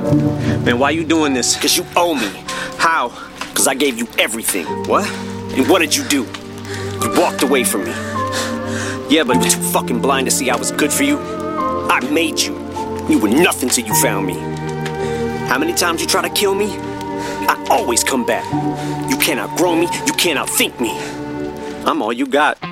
Man, why you doing this? Because you owe me. How? Because I gave you everything. What? And what did you do? You walked away from me. Yeah, but You were too fucking blind to see I was good for you. I made you. You were nothing till you found me. How many times you try to kill me? I always come back. You can't outgrow me. You can't outthink me. I'm all you got.